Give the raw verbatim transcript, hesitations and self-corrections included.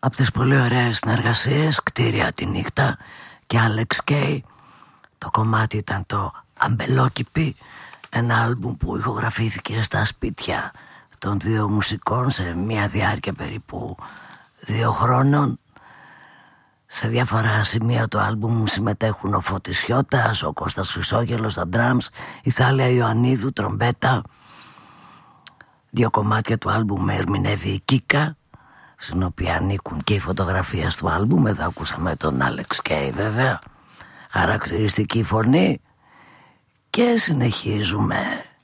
από τις πολύ ωραίες συνεργασίες, Κτίρια τη νύχτα και Alex Kay. Το κομμάτι ήταν το Αμπελόκηπη, ένα άλμπουμ που ηχογραφήθηκε στα σπίτια των δύο μουσικών σε μια διάρκεια περίπου δύο χρόνων. Σε διάφορα σημεία του άλμπουμ συμμετέχουν ο Φώτης Σιώτας, ο Κώστας Χρυσόγελος στα drums, η Θάλια Ιωαννίδου τρομπέτα. Δύο κομμάτια του άλμπουμ ερμηνεύει η Κίκα, στην οποία ανήκουν και οι φωτογραφίες του άλμπουμ. Εδώ ακούσαμε τον Alex Kay βέβαια, χαρακτηριστική φωνή. Και συνεχίζουμε.